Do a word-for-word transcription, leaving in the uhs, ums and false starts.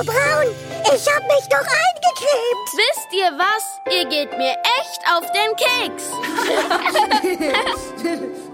braun. Ich hab mich doch eingecremt. Wisst ihr was? Ihr geht mir echt auf den Keks.